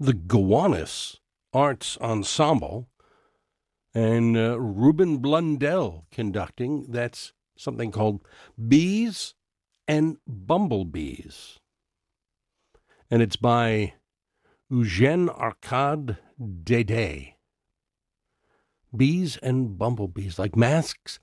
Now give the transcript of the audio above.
the Gowanus Arts Ensemble, and Ruben Blundell conducting. That's something called Bees and Bumblebees. And it's by Eugène Arcade Dédé. Bees and bumblebees, like masks